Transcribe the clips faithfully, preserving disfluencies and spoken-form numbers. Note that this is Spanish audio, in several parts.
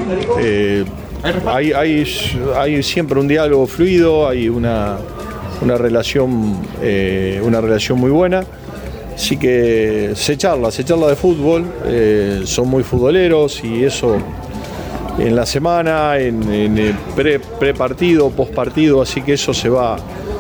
Eh, hay, hay, hay siempre un diálogo fluido, hay una, una, relación, eh, una relación muy buena. Así que se charla, se charla de fútbol, eh, son muy futboleros y eso en la semana, en, en pre, pre partido, post partido, así que eso se va,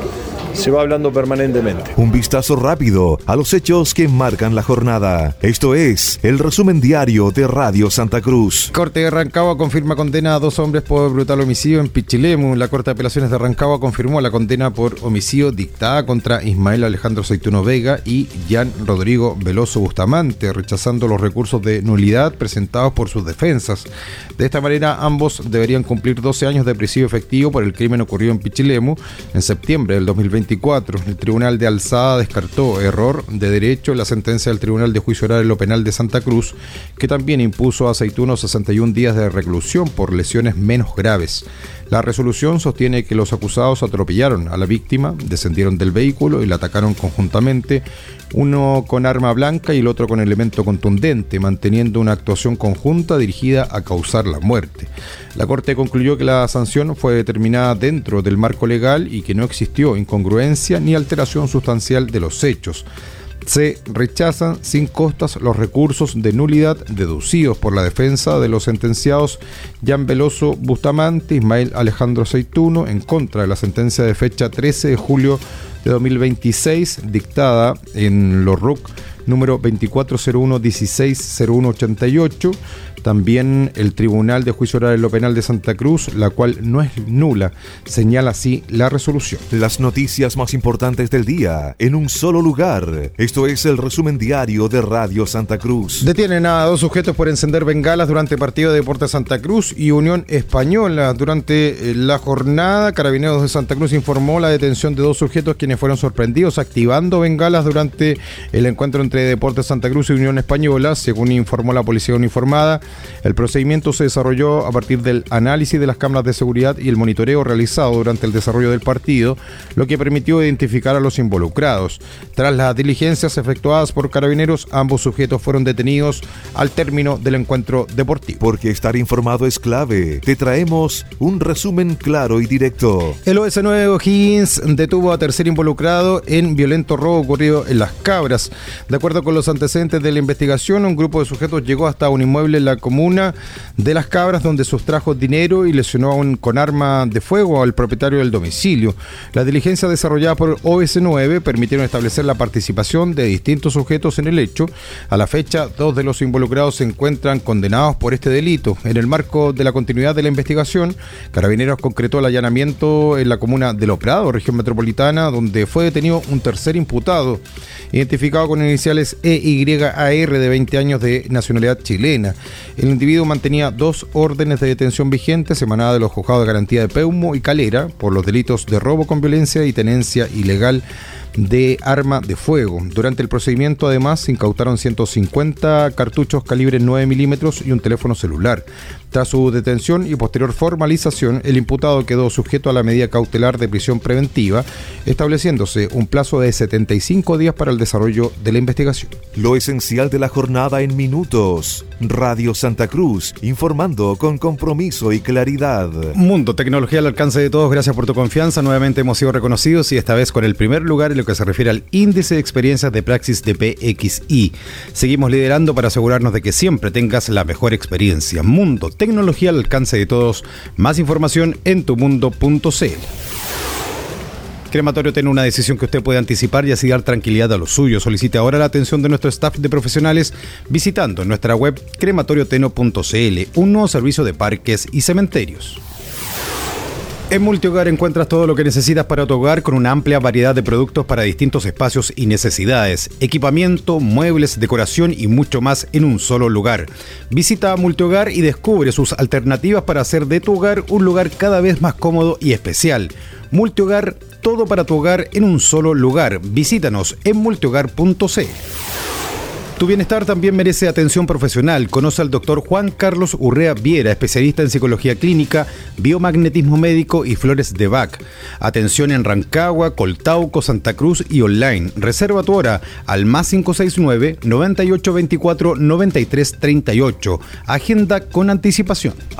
se va hablando permanentemente. Un vistazo rápido a los hechos que marcan la jornada. Esto es el resumen diario de Radio Santa Cruz. Corte de Rancagua confirma condena a dos hombres por brutal homicidio en Pichilemu. La Corte de Apelaciones de Rancagua confirmó la condena por homicidio dictada contra Ismael Alejandro Seituno Vega y Jan Rodrigo Veloso Bustamante, rechazando los recursos de nulidad presentados por sus defensas. De esta manera, ambos deberían cumplir doce años de presidio efectivo por el crimen ocurrido en Pichilemu en septiembre del dos mil veinticuatro. El Tribunal de Alzada descartó error de derecho en la sentencia del Tribunal de Juicio Oral en lo Penal de Santa Cruz, que también impuso a Seituno sesenta y un días de reclusión por lesiones menos graves. La resolución sostiene que los acusados atropellaron a la víctima, descendieron del vehículo y la atacaron conjuntamente, uno con arma blanca y el otro con elemento contundente, manteniendo una actuación conjunta dirigida a causar la muerte. La Corte concluyó que la sanción fue determinada dentro del marco legal y que no existió incongruencia ni alteración sustancial de los hechos. Se rechazan sin costas los recursos de nulidad deducidos por la defensa de los sentenciados Jan Veloso Bustamante, Ismael Alejandro Seituno, en contra de la sentencia de fecha trece de julio de dos mil veintiséis, dictada en los R U C número veinticuatro cero uno dieciséis cero uno ochenta y ocho. También el Tribunal de Juicio Oral en lo Penal de Santa Cruz, la cual no es nula, señala así la resolución. Las noticias más importantes del día en un solo lugar. Esto es el resumen diario de Radio Santa Cruz. Detienen a dos sujetos por encender bengalas durante partido de Deportes Santa Cruz y Unión Española. Durante la jornada, Carabineros de Santa Cruz informó la detención de dos sujetos quienes fueron sorprendidos activando bengalas durante el encuentro entre Deportes Santa Cruz y Unión Española, según informó la policía uniformada. El procedimiento se desarrolló a partir del análisis de las cámaras de seguridad y el monitoreo realizado durante el desarrollo del partido, lo que permitió identificar a los involucrados. Tras las diligencias efectuadas por Carabineros, ambos sujetos fueron detenidos al término del encuentro deportivo. Porque estar informado es clave. Te traemos un resumen claro y directo. El O S nueve O'Higgins detuvo a tercer involucrado en violento robo ocurrido en Las Cabras. De acuerdo con los antecedentes de la investigación, un grupo de sujetos llegó hasta un inmueble en la comuna de Las Cabras donde sustrajo dinero y lesionó a un, con arma de fuego al propietario del domicilio. Las diligencias desarrolladas por O S nueve permitieron establecer la participación de distintos sujetos en el hecho. A la fecha, dos de los involucrados se encuentran condenados por este delito. En el marco de la continuidad de la investigación, Carabineros concretó el allanamiento en la comuna de Los Prados, región metropolitana, donde fue detenido un tercer imputado, identificado con iniciales E Y A R, de veinte años, de nacionalidad chilena. El individuo mantenía dos órdenes de detención vigentes emanadas de los juzgados de garantía de Peumo y Calera por los delitos de robo con violencia y tenencia ilegal de arma de fuego. Durante el procedimiento, además, se incautaron ciento cincuenta cartuchos calibre nueve milímetros y un teléfono celular. Tras su detención y posterior formalización, el imputado quedó sujeto a la medida cautelar de prisión preventiva, estableciéndose un plazo de setenta y cinco días para el desarrollo de la investigación. Lo esencial de la jornada en minutos. Radio Santa Cruz, informando con compromiso y claridad. Mundo Tecnología al alcance de todos, gracias por tu confianza. Nuevamente hemos sido reconocidos y esta vez con el primer lugar en lo que se refiere al índice de experiencias de Praxis de P X I. Seguimos liderando para asegurarnos de que siempre tengas la mejor experiencia. Mundo Tecnología al alcance de todos. Más información en tumundo punto c l. Crematorio tiene una decisión que usted puede anticipar y así dar tranquilidad a los suyos. Solicite ahora la atención de nuestro staff de profesionales visitando nuestra web crematorio teno punto c l, un nuevo servicio de parques y cementerios. En Multihogar encuentras todo lo que necesitas para tu hogar con una amplia variedad de productos para distintos espacios y necesidades. Equipamiento, muebles, decoración y mucho más en un solo lugar. Visita Multihogar y descubre sus alternativas para hacer de tu hogar un lugar cada vez más cómodo y especial. Multihogar, todo para tu hogar en un solo lugar. Visítanos en multihogar punto c l. Tu bienestar también merece atención profesional. Conoce al doctor Juan Carlos Urrea Viera, especialista en psicología clínica, biomagnetismo médico y flores de Bach. Atención en Rancagua, Coltauco, Santa Cruz y online. Reserva tu hora al más cinco seis nueve, noventa y ocho veinticuatro, noventa y tres treinta y ocho. Agenda con anticipación.